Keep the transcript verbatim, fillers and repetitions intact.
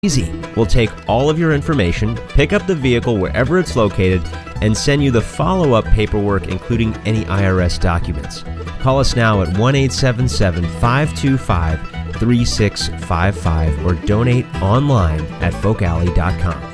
Easy. We'll take all of your information, pick up the vehicle wherever it's located, and send you the follow-up paperwork, including any I R S documents. Call us now at one eight seven seven, five two five, three six five five or donate online at folk alley dot com.